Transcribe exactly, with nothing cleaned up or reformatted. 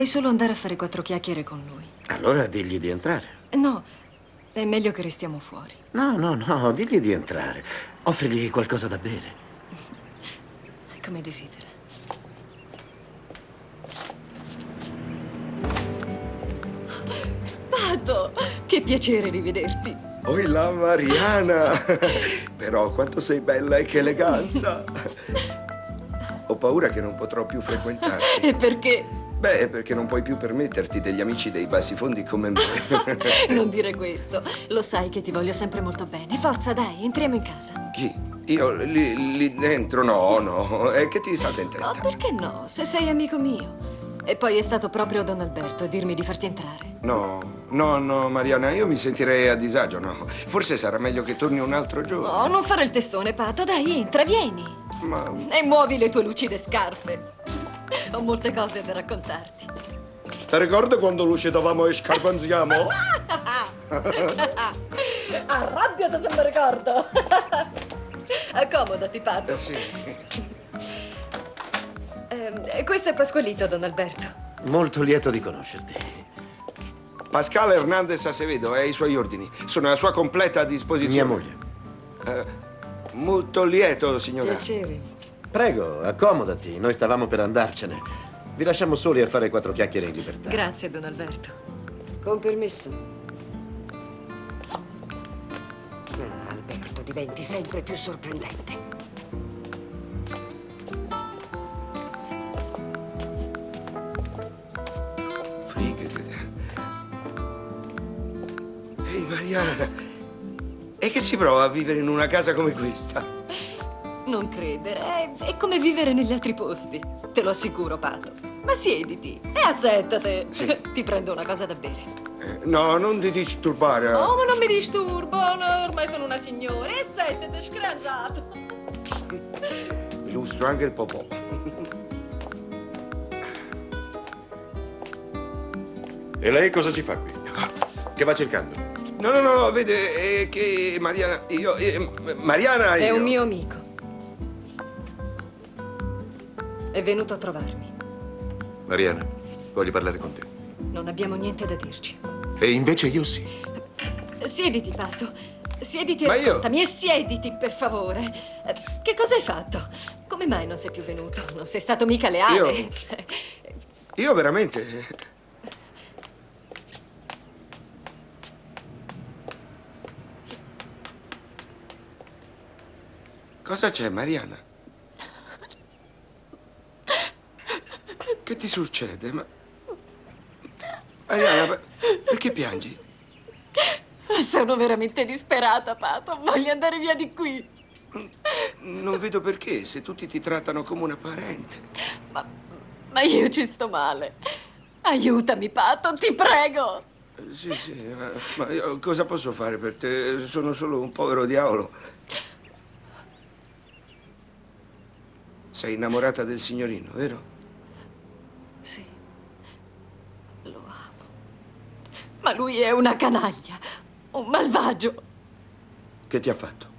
Vuoi solo andare a fare quattro chiacchiere con lui. Allora digli di entrare. No, è meglio che restiamo fuori. No, no, no, digli di entrare. Offrigli qualcosa da bere. Come desidera. Pato, che piacere rivederti. Oi là, Mariana! Però quanto sei bella e che eleganza! Ho paura che non potrò più frequentarti. E perché? Beh, perché non puoi più permetterti degli amici dei bassi fondi come me. Non dire questo. Lo sai che ti voglio sempre molto bene. Forza, dai, entriamo in casa. Chi? Io lì, lì dentro? No, no. È che ti salta in testa. Ma perché no? Se sei amico mio. E poi è stato proprio Don Alberto a dirmi di farti entrare. No, no, no, Mariana, io mi sentirei a disagio, no. Forse sarà meglio che torni un altro giorno. No, non fare il testone, Pato. Dai, entra, vieni. Ma... E muovi le tue lucide scarpe. Ho molte cose da raccontarti. Ti ricordi quando lucidavamo e scarpanziamo? Arrabbiati se mi ricordo. Accomodati, Pato. Eh sì. Eh, questo è Pasqualito, Don Alberto. Molto lieto di conoscerti. Pascal Hernandez Acevedo è ai suoi ordini. Sono a sua completa disposizione. Mia moglie. Eh, molto lieto, signora. Piacere. Prego, accomodati. Noi stavamo per andarcene. Vi lasciamo soli a fare quattro chiacchiere in libertà. Grazie, Don Alberto. Con permesso. Ah, Alberto, diventi sempre più sorprendente. Ehi, Mariana, e che si prova a vivere in una casa come questa? Non credere, è, è come vivere negli altri posti. Te lo assicuro, Pato. Ma siediti e assettate. Sì. Ti prendo una cosa da bere. Eh, no, non ti disturbare. No, ma non mi disturbo. No, ormai sono una signora. E settate, scranzato. Mi lustro anche il popò. E lei cosa ci fa qui? Che va cercando? No, no, no, vede, è che Mariana, io, eh, Mariana, io... È un mio amico. È venuto a trovarmi. Mariana, voglio parlare con te. Non abbiamo niente da dirci. E invece io sì. Siediti, Pato. Siediti e Ma io- raccontami. E siediti, per favore. Eh, Che cosa hai fatto? Come mai non sei più venuto? Non sei stato mica leale. Io- Io veramente... Cosa c'è, Mariana? Che ti succede? Ma... Mariana, per- perché piangi? Sono veramente disperata, Pato. Voglio andare via di qui. Non vedo perché, se tutti ti trattano come una parente. Ma, ma io ci sto male. Aiutami, Pato, ti prego. Sì, sì, ma ma io cosa posso fare per te? Sono solo un povero diavolo. Sei innamorata del signorino, vero? Sì, lo amo. Ma lui è una canaglia, un malvagio. Che ti ha fatto?